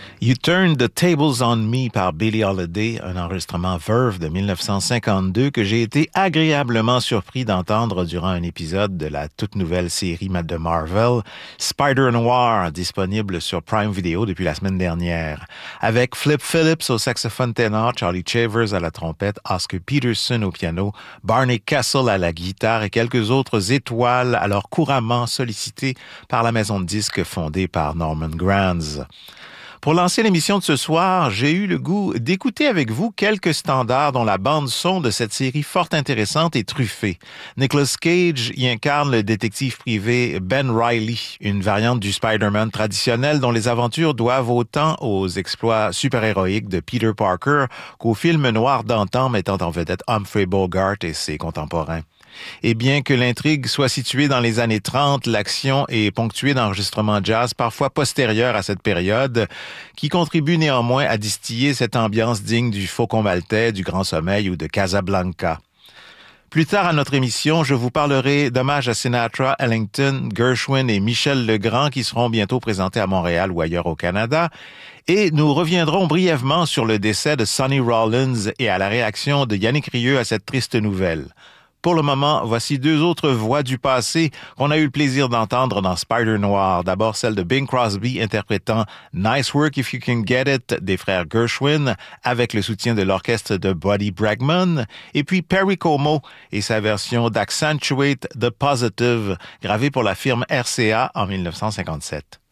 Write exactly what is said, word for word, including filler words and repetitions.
You Turned the Tables on Me par Billie Holiday, un enregistrement Verve de dix-neuf cent cinquante-deux que j'ai été agréablement surpris d'entendre durant un épisode de la toute nouvelle série de Marvel, Spider-Noir, disponible sur Prime Video depuis la semaine dernière. Avec Flip Phillips au saxophone ténor, Charlie Chavers à la trompette, Oscar Peterson au piano, Barney Kessel à la guitare et quelques autres étoiles alors couramment sollicitées par la maison de disques fondée par Norman Granz. Pour lancer l'émission de ce soir, j'ai eu le goût d'écouter avec vous quelques standards dont la bande-son de cette série fort intéressante est truffée. Nicolas Cage y incarne le détective privé Ben Reilly, une variante du Spider-Man traditionnel dont les aventures doivent autant aux exploits super-héroïques de Peter Parker qu'au film noir d'antan mettant en vedette Humphrey Bogart et ses contemporains. Et bien que l'intrigue soit située dans les années trente, l'action est ponctuée d'enregistrements jazz parfois postérieurs à cette période, qui contribuent néanmoins à distiller cette ambiance digne du Faucon maltais, du Grand Sommeil ou de Casablanca. Plus tard à notre émission, je vous parlerai d'hommages à Sinatra, Ellington, Gershwin et Michel Legrand qui seront bientôt présentés à Montréal ou ailleurs au Canada. Et nous reviendrons brièvement sur le décès de Sonny Rollins et à la réaction de Yannick Rieu à cette triste nouvelle. Pour le moment, voici deux autres voix du passé qu'on a eu le plaisir d'entendre dans Spider-Noir. D'abord celle de Bing Crosby interprétant « Nice Work If You Can Get It » des frères Gershwin avec le soutien de l'orchestre de Buddy Bregman, et puis Perry Como et sa version d'Accentuate the Positive gravée pour la firme R C A en dix-neuf cent cinquante-sept.